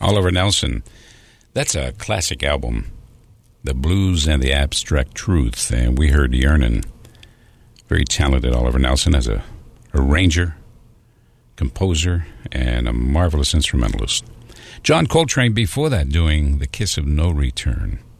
Oliver Nelson. That's a classic album, The Blues and the Abstract Truth. And we heard Yearnin'. Very talented Oliver Nelson as a arranger, composer, and a marvelous instrumentalist. John Coltrane before that doing The Kiss of No Return.